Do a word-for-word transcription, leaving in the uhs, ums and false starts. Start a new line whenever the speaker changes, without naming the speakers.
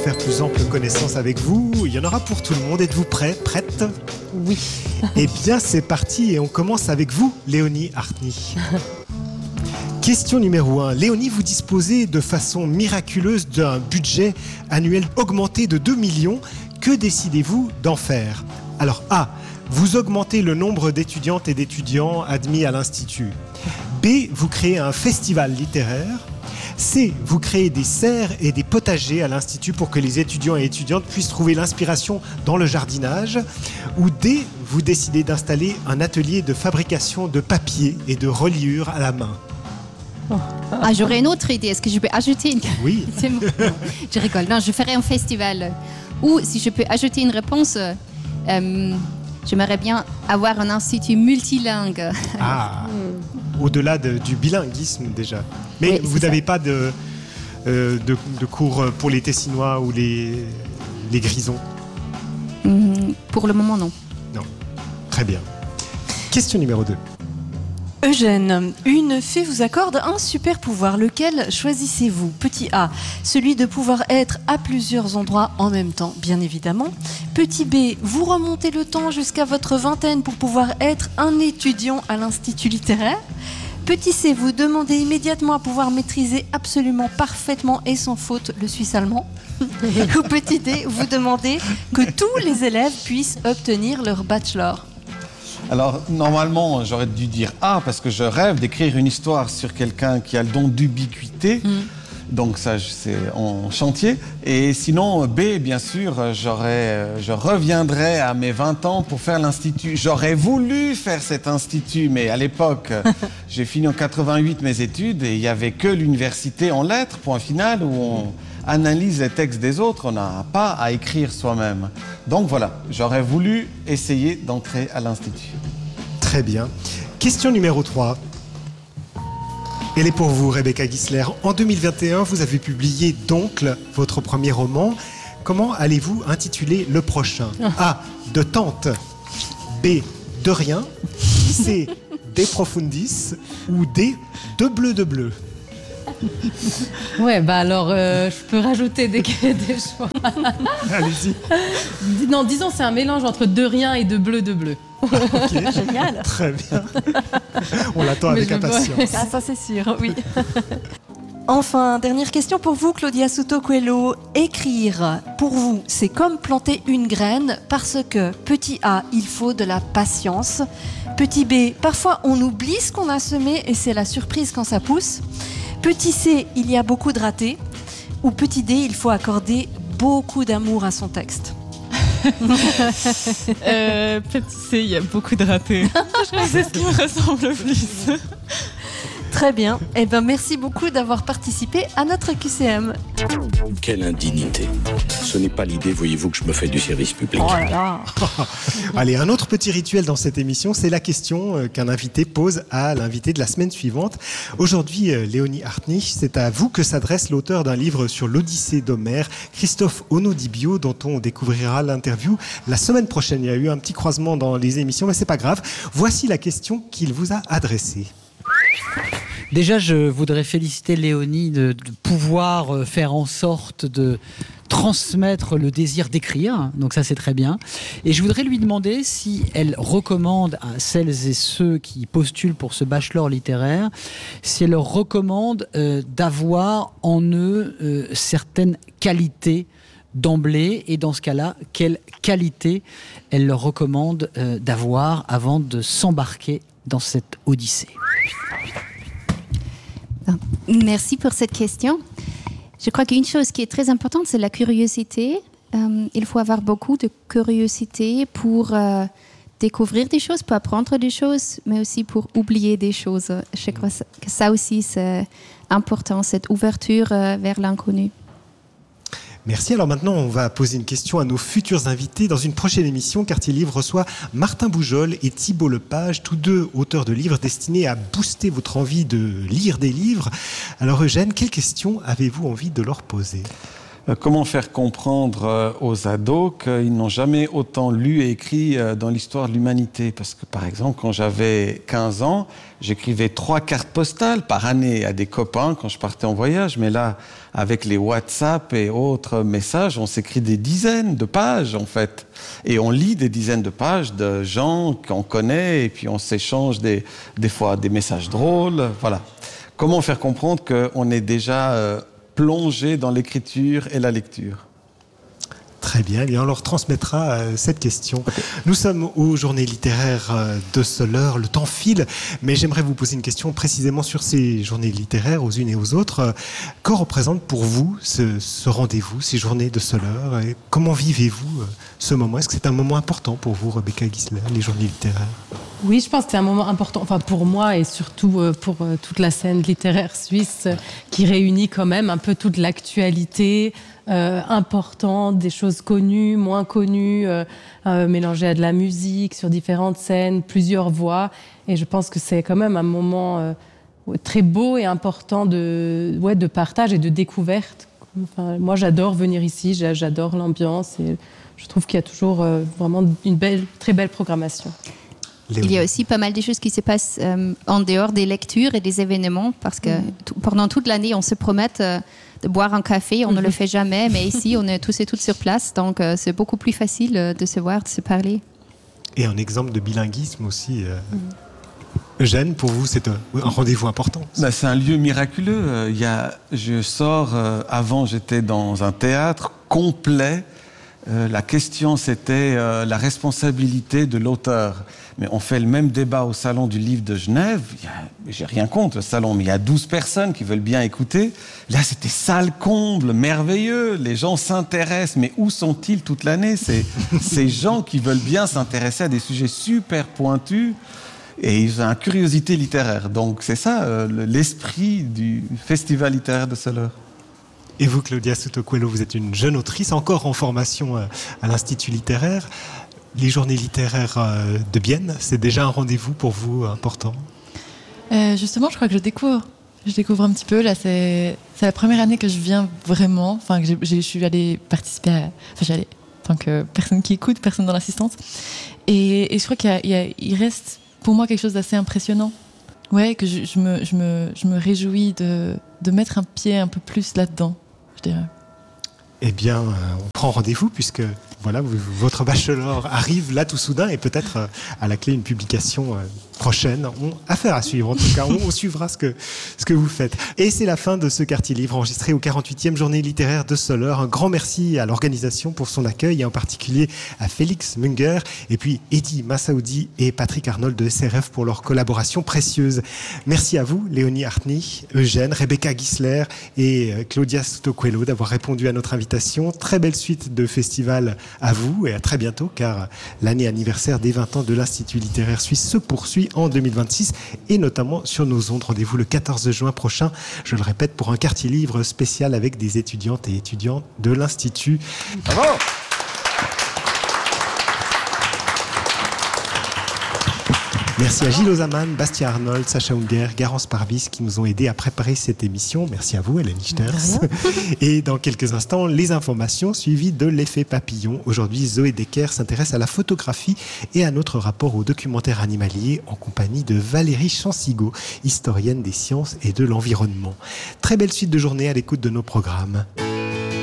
faire plus ample connaissance avec vous. Il y en aura pour tout le monde. Êtes-vous prêts, prête ?
Oui.
Eh bien, c'est parti et on commence avec vous, Léonie Hartny. Question numéro un. Léonie, vous disposez de façon miraculeuse d'un budget annuel augmenté de deux millions. Que décidez-vous d'en faire ? Alors, A. Vous augmentez le nombre d'étudiantes et d'étudiants admis à l'Institut. B. Vous créez un festival littéraire. C. Vous créez des serres et des potagers à l'Institut pour que les étudiants et étudiantes puissent trouver l'inspiration dans le jardinage. Ou D. Vous décidez d'installer un atelier de fabrication de papier et de reliure à la main.
Ah, j'aurais une autre idée. Est-ce que je peux ajouter une...
Oui.
C'est bon. Je rigole. Non, je ferai un festival. Ou si je peux ajouter une réponse, euh, j'aimerais bien avoir un institut multilingue.
Ah. Au-delà de, du bilinguisme déjà. Mais
Oui,
vous
c'est
n'avez
ça.
pas de, euh, de, de cours pour les Tessinois ou les, les Grisons ?
Hum, pour le moment, non.
Non. Très bien. Question numéro deux.
Eugène, une fée vous accorde un super pouvoir. Lequel choisissez-vous ? Petit A, celui de pouvoir être à plusieurs endroits en même temps, bien évidemment. Petit B, vous remontez le temps jusqu'à votre vingtaine pour pouvoir être un étudiant à l'Institut littéraire. Petit C, vous demandez immédiatement à pouvoir maîtriser absolument parfaitement et sans faute le suisse allemand. Ou petit D, vous demandez que tous les élèves puissent obtenir leur bachelor.
Alors, normalement, j'aurais dû dire A, parce que je rêve d'écrire une histoire sur quelqu'un qui a le don d'ubiquité. Mm. Donc ça, c'est en chantier. Et sinon, B, bien sûr, j'aurais, je reviendrai à mes vingt ans pour faire l'Institut. J'aurais voulu faire cet Institut, mais à l'époque, j'ai fini en quatre-vingt-huit mes études et il n'y avait que l'université en lettres, point final, où on analyse les textes des autres, on n'a pas à écrire soi-même. Donc voilà, j'aurais voulu essayer d'entrer à l'Institut.
Très bien. Question numéro trois. Elle est pour vous, Rebecca Gisler. En deux mille vingt et un, vous avez publié D'Oncle, votre premier roman. Comment allez-vous intituler le prochain ? A. De tante. B. De rien. C. De profundis. Ou D. De bleu de bleu.
Ouais, bah alors, euh, je peux rajouter des, des choix.
Allez-y.
Non, disons, c'est un mélange entre de rien et de bleu de bleu.
Okay.
Génial.
Très bien. On l'attend
Mais
avec
je
impatience.
vois.
Ah, ça c'est sûr, oui. Enfin, dernière question pour vous, Claudia Souto Coelho. Écrire, pour vous, c'est comme planter une graine parce que, petit A, il faut de la patience. Petit B, parfois on oublie ce qu'on a semé et c'est la surprise quand ça pousse. Petit C, il y a beaucoup de ratés. Ou petit D, il faut accorder beaucoup d'amour à son texte.
euh, petit C, il y a beaucoup de ratés. Je crois que c'est ce qui me ressemble le plus.
Très bien. Eh ben, merci beaucoup d'avoir participé à notre Q C M.
Quelle indignité. Ce n'est pas l'idée, voyez-vous, que je me fais du service public.
Oh là là.
Allez, un autre petit rituel dans cette émission, c'est la question qu'un invité pose à l'invité de la semaine suivante. Aujourd'hui, Léonie Hartny, c'est à vous que s'adresse l'auteur d'un livre sur l'Odyssée d'Homère, Christophe Onodibio, dont on découvrira l'interview la semaine prochaine. Il y a eu un petit croisement dans les émissions, mais c'est pas grave. Voici la question qu'il vous a adressée.
Déjà, je voudrais féliciter Léonie de, de pouvoir faire en sorte de transmettre le désir d'écrire. Donc ça, c'est très bien. Et je voudrais lui demander si elle recommande à celles et ceux qui postulent pour ce bachelor littéraire, si elle leur recommande euh, d'avoir en eux euh, certaines qualités d'emblée, et dans ce cas-là, quelles qualités elle leur recommande euh, d'avoir avant de s'embarquer dans cette odyssée.
Merci pour cette question. Je crois qu'une chose qui est très importante, c'est la curiosité. Euh, il faut avoir beaucoup de curiosité pour euh, découvrir des choses, pour apprendre des choses, mais aussi pour oublier des choses. Je crois que ça aussi, c'est important, cette ouverture euh, vers l'inconnu.
Merci. Alors maintenant, on va poser une question à nos futurs invités dans une prochaine émission. Quartier Livre reçoit Martin Boujol et Thibault Lepage, tous deux auteurs de livres destinés à booster votre envie de lire des livres. Alors Eugène, quelle question avez-vous envie de leur poser ?
Euh, comment faire comprendre euh, aux ados qu'ils n'ont jamais autant lu et écrit euh, dans l'histoire de l'humanité? Parce que, par exemple, quand j'avais quinze ans, j'écrivais trois cartes postales par année à des copains quand je partais en voyage. Mais là, avec les WhatsApp et autres messages, on s'écrit des dizaines de pages, en fait. Et on lit des dizaines de pages de gens qu'on connaît, et puis on s'échange des, des fois des messages drôles. Voilà. Comment faire comprendre qu'on est déjà euh, plongé dans l'écriture et la lecture?
Très bien, et on leur transmettra euh, cette question. Okay. Nous sommes aux journées littéraires euh, de Soleure, le temps file, mais j'aimerais vous poser une question précisément sur ces journées littéraires, aux unes et aux autres. Euh, que représente pour vous ce, ce rendez-vous, ces journées de Soleure, et comment vivez-vous euh, ce moment? Est-ce que c'est un moment important pour vous, Rebecca Gisler, les journées littéraires?
Oui, je pense que c'est un moment important, enfin pour moi et surtout pour toute la scène littéraire suisse qui réunit quand même un peu toute l'actualité euh, importante, des choses connues, moins connues, euh, euh, mélangées à de la musique sur différentes scènes, plusieurs voix. Et je pense que c'est quand même un moment euh, très beau et important de, ouais, de partage et de découverte. Enfin, moi, j'adore venir ici, j'adore l'ambiance et je trouve qu'il y a toujours euh, vraiment une belle, très belle programmation.
Il y a aussi pas mal de choses qui se passent euh, en dehors des lectures et des événements, parce que mmh. t- pendant toute l'année, on se promet euh, de boire un café, on mmh. ne le fait jamais, mais ici, on est tous et toutes sur place, donc euh, c'est beaucoup plus facile euh, de se voir, de se parler.
Et un exemple de bilinguisme aussi. Euh... Mmh. Eugène, pour vous, c'est un, un rendez-vous important.
Ben, c'est un lieu miraculeux. Euh, y a, je sors, euh, avant j'étais dans un théâtre complet. Euh, la question, c'était euh, la responsabilité de l'auteur. Mais on fait le même débat au Salon du Livre de Genève. Il y a, j'ai rien contre le salon, mais il y a douze personnes qui veulent bien écouter. Là, c'était salle comble, merveilleux. Les gens s'intéressent. Mais où sont-ils toute l'année? C'est ces gens qui veulent bien s'intéresser à des sujets super pointus. Et ils ont une curiosité littéraire. Donc, c'est ça, euh, l'esprit du Festival littéraire de Soleure.
Et vous, Claudia Souto Coelho, vous êtes une jeune autrice, encore en formation à l'Institut littéraire. Les journées littéraires de Bienne, c'est déjà un rendez-vous pour vous important?
euh, Justement, je crois que je découvre. Je découvre un petit peu. Là, c'est, c'est la première année que je viens vraiment. Enfin, que j'ai, je suis allée participer à... Enfin, j'allais en tant que personne qui écoute, personne dans l'assistance. Et, et je crois qu'il y a, il y a, il reste pour moi quelque chose d'assez impressionnant. Ouais, que je, je, me, je, me, je me réjouis de, de mettre un pied un peu plus là-dedans, je dirais.
Eh bien, euh, on prend rendez-vous puisque voilà, vous, votre bachelor arrive là tout soudain et peut-être euh, à la clé une publication euh, prochaine. On, affaire à suivre en tout cas, on, on suivra ce que, ce que vous faites. Et c'est la fin de ce quartier livre enregistré au quarante-huitième journée littéraire de Soleure. Un grand merci à l'organisation pour son accueil et en particulier à Félix Munger et puis Eddy Massaoudi et Patrick Arnold de S R F pour leur collaboration précieuse. Merci à vous, Léonie Hartny, Eugène, Rebecca Gisler et euh, Claudia Souto Coelho d'avoir répondu à notre invitation. Très belle suite de festival à vous et à très bientôt car l'année anniversaire des vingt ans de l'Institut littéraire suisse se poursuit en deux mille vingt-six et notamment sur nos ondes. Rendez-vous le quatorze juin prochain, je le répète, pour un quartier livre spécial avec des étudiantes et étudiants de l'Institut.
Bravo!
Merci à Gilles Ozaman, Bastia Arnold, Sacha Unger, Garance Parbis qui nous ont aidés à préparer cette émission. Merci à vous, Hélène Lichters. Et dans quelques instants, les informations suivies de l'effet papillon. Aujourd'hui, Zoé Decker s'intéresse à la photographie et à notre rapport au documentaire animalier en compagnie de Valérie Chansigo, historienne des sciences et de l'environnement. Très belle suite de journée à l'écoute de nos programmes.